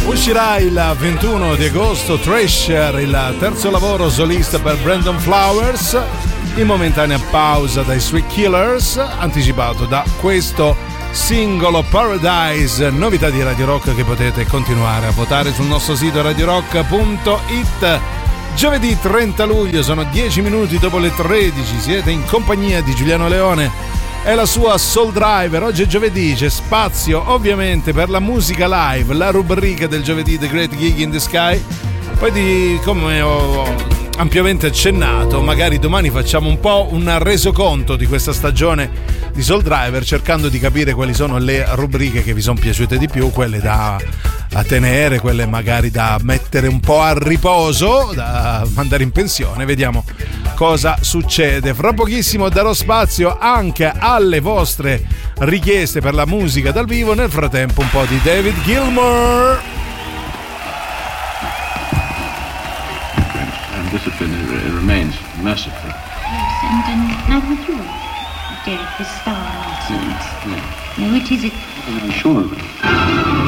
Uscirà il 21 di agosto Treasure, il terzo lavoro solista per Brandon Flowers, in momentanea pausa dai Sweet Killers, anticipato da questo singolo Paradise, novità di Radio Rock che potete continuare a votare sul nostro sito radiorock.it. Giovedì 30 luglio, sono 10 minuti dopo le 13, siete in compagnia di Giuliano Leone e la sua Soul Driver. Oggi è giovedì, c'è spazio ovviamente per la musica live, la rubrica del giovedì The Great Gig in the Sky. Poi come ho ampiamente accennato, magari domani facciamo un po' un resoconto di questa stagione di Soul Driver, cercando di capire quali sono le rubriche che vi sono piaciute di più, quelle da tenere, quelle magari da mettere un po' a riposo, da mandare in pensione. Vediamo cosa succede. Fra pochissimo darò spazio anche alle vostre richieste per la musica dal vivo. Nel frattempo un po' di David Gilmour. Discipline remains merciful. Yes, and now would you, Derek, the star nonsense? Yeah. Now, which is it? I'm sure of it.